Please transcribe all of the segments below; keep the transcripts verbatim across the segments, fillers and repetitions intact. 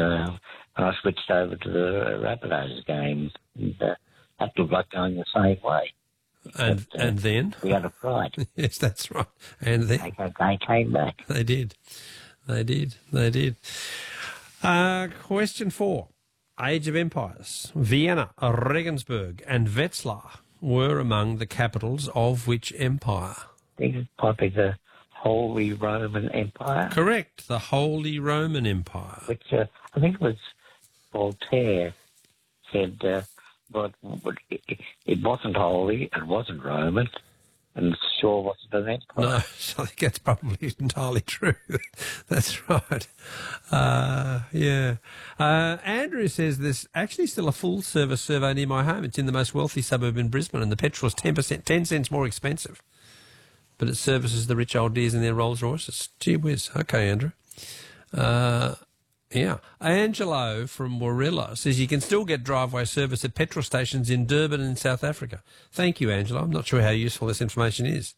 uh, when I switched over to the Rapidos game, and, uh, that looked like going the same way. And but, uh, and then? We had a fright. Yes, that's right. And then? They, they came back. They did. They did. They did. Uh, question four. Age of Empires. Vienna, Regensburg and Wetzlar were among the capitals of which empire? I think it's probably the Holy Roman Empire. Correct. The Holy Roman Empire. Which uh, I think it was Voltaire said, uh, but, but it, it wasn't holy, it wasn't Roman, and it sure wasn't an empire. No, I think that's probably entirely true. That's right. Uh, yeah. Uh, Andrew says there's actually still a full-service survey near my home. It's in the most wealthy suburb in Brisbane, and the petrol is ten percent, ten cents more expensive. But it services the rich old dears in their Rolls Royces. Gee whiz. Okay, Andrew. Uh, yeah. Angelo from Warilla says you can still get driveway service at petrol stations in Durban and South Africa. Thank you, Angelo. I'm not sure how useful this information is.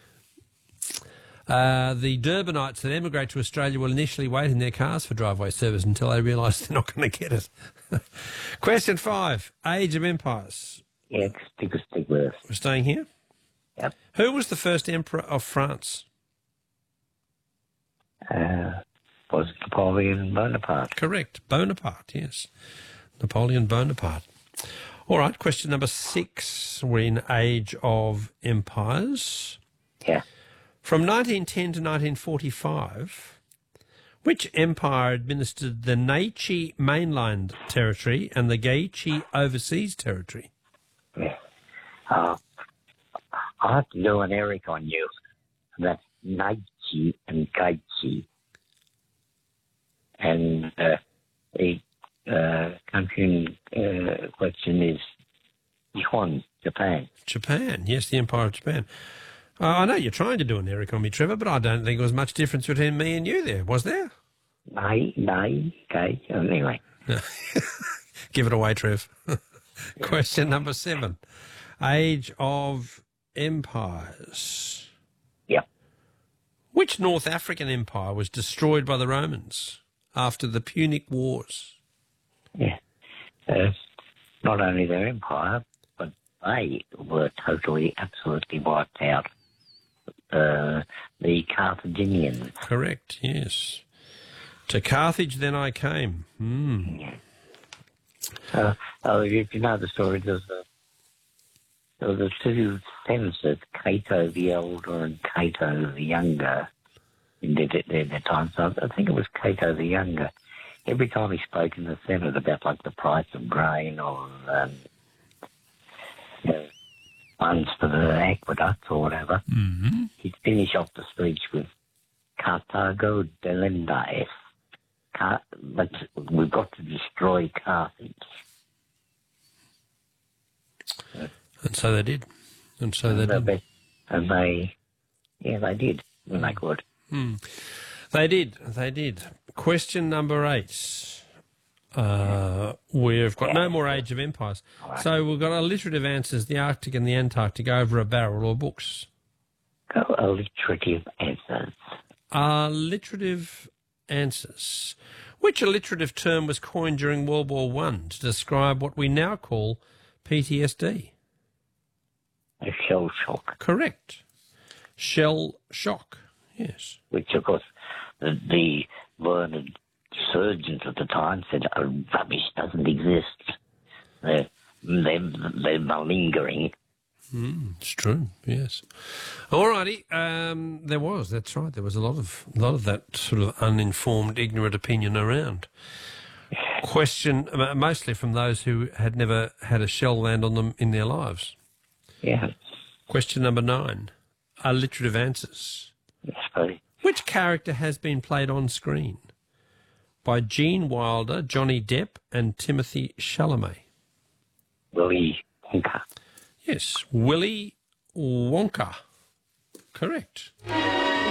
Uh, the Durbanites that emigrate to Australia will initially wait in their cars for driveway service until they realise they're not going to get it. Question five. Age of Empires. Yeah, stick with stick with. We're staying here? Yep. Who was the first emperor of France? Uh, was Napoleon Bonaparte. Correct. Bonaparte, yes. Napoleon Bonaparte. All right, question number six. We're in Age of Empires. Yeah. From nineteen ten to nineteen forty-five, which empire administered the Naichi mainland territory and the Gaichi overseas territory? Yeah. Uh, I have to do an Eric on you. That's Naichi and Gaichi. And uh, the uh, country uh, question is Nihon, Japan. Japan, yes, the Empire of Japan. Uh, I know you're trying to do an Eric on me, Trevor, but I don't think there was much difference between me and you there, was there? Nai, Nai, okay. Anyway. Give it away, Trev. Question number seven. Age of Empires. Yep. Which North African empire was destroyed by the Romans after the Punic Wars? Yeah. Uh, not only their empire, but they were totally, absolutely wiped out. Uh, the Carthaginians. Correct, yes. To Carthage then I came. Mm. Yeah. Uh, oh, if you know the story, there's a There were the two senators, Cato the Elder and Cato the Younger, in their, their, their time. So I think it was Cato the Younger. Every time he spoke in the Senate about, like, the price of grain or um, you know, funds for the aqueducts or whatever, mm-hmm. he'd finish off the speech with Carthago delenda est. Car- but we've got to destroy Carthage. And so they did. And so they and did. They, and they, yeah, they did when they could. Mm. They did. They did. Question number eight. Uh, we've got no more Age of Empires. Right. So we've got alliterative answers, the Arctic and the Antarctic, over a barrel or books. Go alliterative answers. Alliterative answers. Which alliterative term was coined during World War One to describe what we now call P T S D? A shell shock. Correct. Shell shock, yes. Which, of course, the, the learned surgeons at the time said, oh, rubbish doesn't exist. They're, they're, they're malingering. Mm, it's true, yes. All righty. Um, there was, that's right. There was a lot of a lot of that sort of uninformed, ignorant opinion around. Question, mostly from those who had never had a shell land on them in their lives. Yeah. Question number nine. Alliterative answers. Yes, buddy. Which character has been played on screen by Gene Wilder, Johnny Depp and Timothy Chalamet? Willy Wonka. Yes, Willy Wonka. Correct.